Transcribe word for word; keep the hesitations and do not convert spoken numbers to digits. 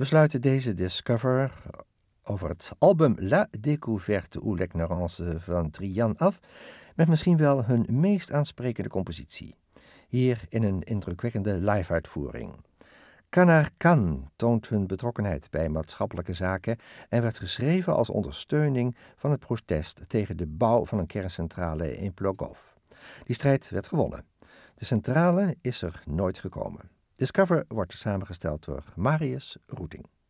We sluiten deze Discover over het album La Découverte ou l'Ignorance van Trian af met misschien wel hun meest aansprekende compositie. Hier in een indrukwekkende live-uitvoering. Kanar Kan toont hun betrokkenheid bij maatschappelijke zaken en werd geschreven als ondersteuning van het protest tegen de bouw van een kerncentrale in Plogov. Die strijd werd gewonnen. De centrale is er nooit gekomen. Discover wordt samengesteld door Marius Roeting.